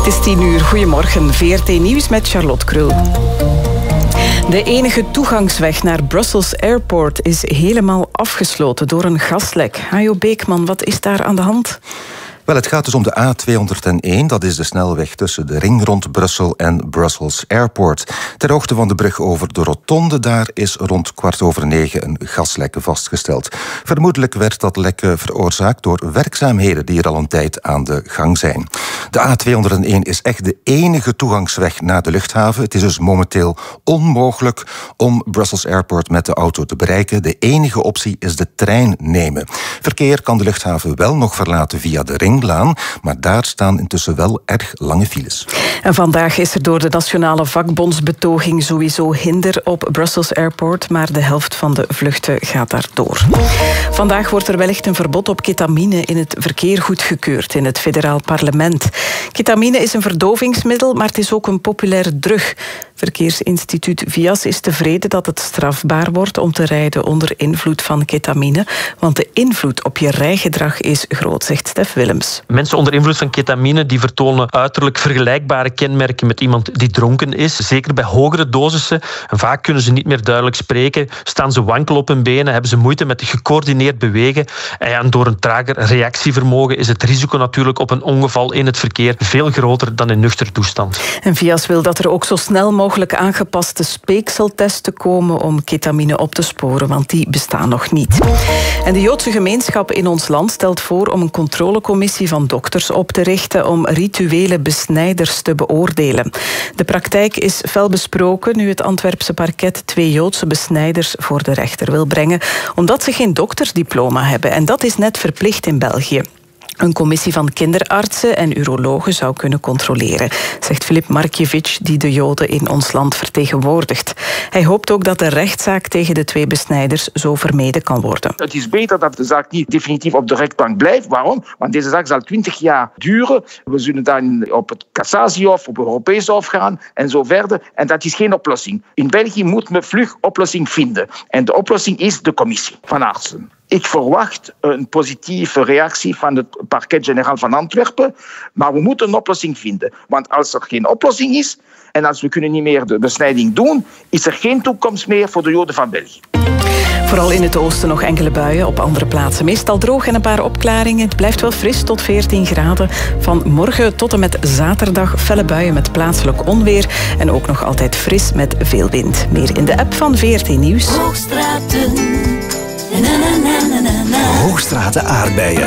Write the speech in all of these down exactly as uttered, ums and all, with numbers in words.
Het is tien uur. Goedemorgen. V R T Nieuws met Charlotte Krul. De enige toegangsweg naar Brussels Airport is helemaal afgesloten door een gaslek. Hajo Beekman, wat is daar aan de hand? Wel, het gaat dus om de A tweehonderdéén. Dat is de snelweg tussen de ring rond Brussel en Brussels Airport. Ter hoogte van de brug over de rotonde daar is rond kwart over negen een gaslek vastgesteld. Vermoedelijk werd dat lek veroorzaakt door werkzaamheden die er al een tijd aan de gang zijn. De A tweehonderdéén is echt de enige toegangsweg naar de luchthaven. Het is dus momenteel onmogelijk om Brussels Airport met de auto te bereiken. De enige optie is de trein nemen. Verkeer kan de luchthaven wel nog verlaten via de ring. Laan, maar daar staan intussen wel erg lange files. En vandaag is er door de nationale vakbondsbetoging sowieso hinder op Brussels Airport, maar de helft van de vluchten gaat daar door. Vandaag wordt er wellicht een verbod op ketamine in het verkeer goedgekeurd in het federaal parlement. Ketamine is een verdovingsmiddel, maar het is ook een populaire drug. Verkeersinstituut V I A S is tevreden dat het strafbaar wordt om te rijden onder invloed van ketamine, want de invloed op je rijgedrag is groot, zegt Stef Willems. Mensen onder invloed van ketamine die vertonen uiterlijk vergelijkbare kenmerken met iemand die dronken is. Zeker bij hogere dosissen. En vaak kunnen ze niet meer duidelijk spreken. Staan ze wankel op hun benen, hebben ze moeite met gecoördineerd bewegen. En door een trager reactievermogen is het risico natuurlijk op een ongeval in het verkeer veel groter dan in nuchtere toestand. En V I A S wil dat er ook zo snel mogelijk aangepaste speekseltesten komen om ketamine op te sporen, want die bestaan nog niet. En de Joodse gemeenschap in ons land stelt voor om een controlecommissie van dokters op te richten om rituele besnijders te beoordelen. De praktijk is fel besproken nu het Antwerpse parket twee Joodse besnijders voor de rechter wil brengen, omdat ze geen doktersdiploma hebben. En dat is net verplicht in België. Een commissie van kinderartsen en urologen zou kunnen controleren, zegt Filip Markiewicz, die de Joden in ons land vertegenwoordigt. Hij hoopt ook dat de rechtszaak tegen de twee besnijders zo vermeden kan worden. Het is beter dat de zaak niet definitief op de rechtbank blijft. Waarom? Want deze zaak zal twintig jaar duren. We zullen dan op het cassatiehof, op het Europees Hof gaan en zo verder. En dat is geen oplossing. In België moet men vlug oplossing vinden. En de oplossing is de commissie van artsen. Ik verwacht een positieve reactie van het parquet-generaal van Antwerpen, maar we moeten een oplossing vinden. Want als er geen oplossing is en als we kunnen niet meer de besnijding doen, is er geen toekomst meer voor de Joden van België. Vooral in het oosten nog enkele buien, op andere plaatsen meestal droog en een paar opklaringen. Het blijft wel fris tot veertien graden. Van morgen tot en met zaterdag felle buien met plaatselijk onweer en ook nog altijd fris met veel wind. Meer in de app van V R T Nieuws. Hoogstraten. Na, na, na, na, na, na. Hoogstraten aardbeien.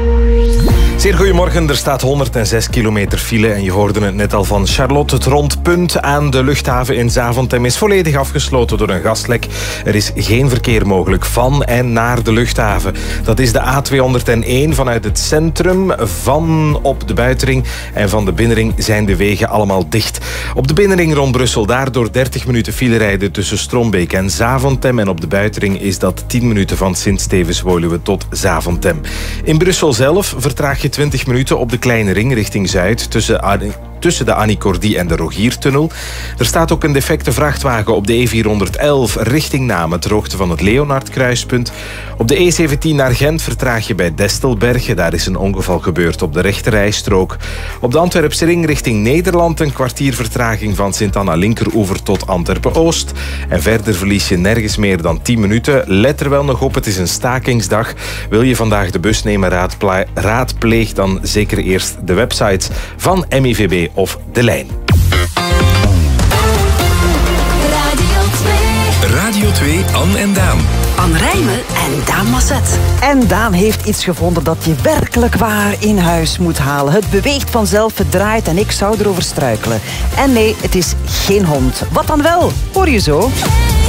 Zeer goedemorgen, er staat honderdzes kilometer file en je hoorde het net al van Charlotte. Het rondpunt aan de luchthaven in Zaventem is volledig afgesloten door een gaslek. Er is geen verkeer mogelijk van en naar de luchthaven. Dat is de A tweehonderdéén vanuit het centrum, van op de buitenring en van de binnenring zijn de wegen allemaal dicht. Op de binnenring rond Brussel daardoor dertig minuten file rijden tussen Strombeek en Zaventem en op de buitenring is dat tien minuten van Sint-Stevens-Woluwe tot Zaventem. In Brussel zelf vertraag je twintig minuten op de kleine ring richting Zuid tussen, tussen de Annie Cordy en de Rogiertunnel. Er staat ook een defecte vrachtwagen op de E vierhonderdelf richting Namen ter hoogte van het Leonardkruispunt. Op de E zeventien naar Gent vertraag je bij Destelbergen. Daar is een ongeval gebeurd op de rechterrijstrook. Op de Antwerpse ring richting Nederland een kwartier vertraging van Sint-Anna Linkeroever tot Antwerpen-Oost. En verder verlies je nergens meer dan tien minuten. Let er wel nog op, het is een stakingsdag. Wil je vandaag de bus nemen, raadpla- raadpleeg dan zeker eerst de websites van M I V B of De Lijn. Radio twee, Anne en Daan. Anne Rijmen en Daan Masset. En Daan heeft iets gevonden dat je werkelijk waar in huis moet halen. Het beweegt vanzelf, het draait en ik zou erover struikelen. En nee, het is geen hond. Wat dan wel? Hoor je zo?